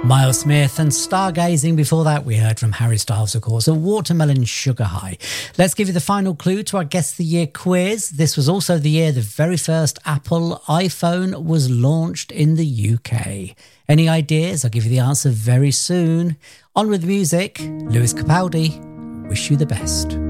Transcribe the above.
Miles Smith and Stargazing. Before that, we heard from Harry Styles, of course, and Watermelon Sugar High. Let's give you the final clue to our Guess the Year quiz. This was also the year the very first Apple iPhone was launched in the UK. Any ideas? I'll give you the answer very soon. On with the music. Lewis Capaldi, wish you the best.